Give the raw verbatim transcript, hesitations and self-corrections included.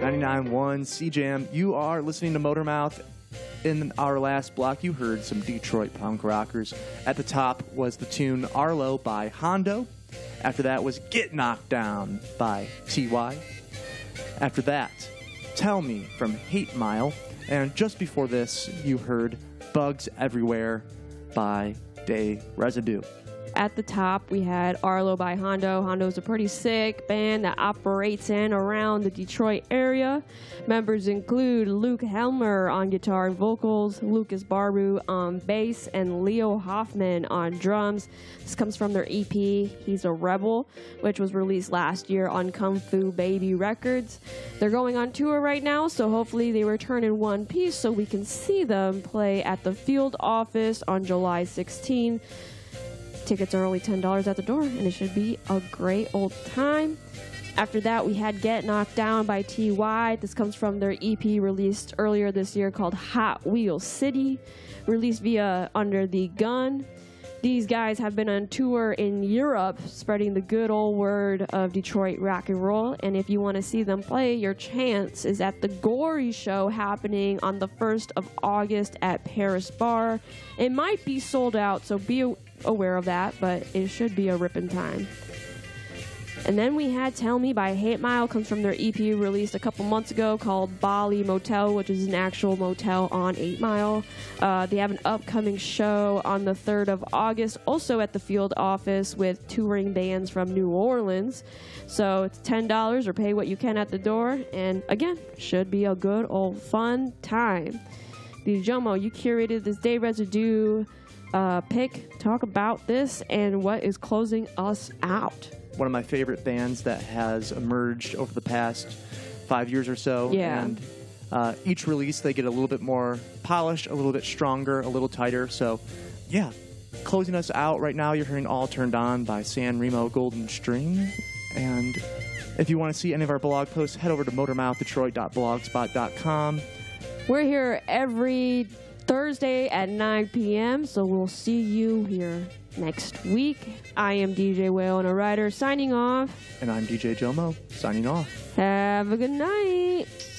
ninety-nine point one C Jam. You are listening to Motormouth. In our last block, you heard some Detroit punk rockers. At the top was the tune Arlo by Hondo. After that was Get Knocked Down by T Y. After that, Tell Me from Hate Mile. And just before this, you heard Bugs Everywhere by Day Residue. At the top, we had Arlo by Hondo. Hondo's a pretty sick band that operates in around the Detroit area. Members include Luke Helmer on guitar and vocals, Lucas Barbu on bass, and Leo Hoffman on drums. This comes from their E P, He's a Rebel, which was released last year on Kung Fu Baby Records. They're going on tour right now, so hopefully they return in one piece so we can see them play at the Field Office on July sixteenth. Tickets are only ten dollars at the door, and it should be a great old time. After that, we had Get Knocked Down by T Y. This comes from their E P released earlier this year called Hot Wheel City, released via Under the Gun. These guys have been on tour in Europe, spreading the good old word of Detroit rock and roll. And if you want to see them play, your chance is at the Gory Show happening on the first of August at Paris Bar. It might be sold out, so be aware of that, but it should be a ripping time. And then we had Tell Me by Hate Mile, comes from their E P released a couple months ago called Bali Motel, which is an actual motel on eight mile. Uh, they have an upcoming show on the third of August, also at the Field Office with touring bands from New Orleans. So it's ten dollars or pay what you can at the door. And again, should be a good old fun time. D J Jomo, you curated this Day Residue uh, pick. Talk about this and what is closing us out. One of my favorite bands that has emerged over the past five years or so. Yeah. And uh, each release, they get a little bit more polished, a little bit stronger, a little tighter. So, yeah, closing us out right now, you're hearing All Turned On by San Remo Golden String. And if you want to see any of our blog posts, head over to motormouth detroit dot blogspot dot com. We're here every Thursday at nine p.m., so we'll see you here next week. I am D J Whale and a Writer signing off. And I'm D J Jomo signing off. Have a good night.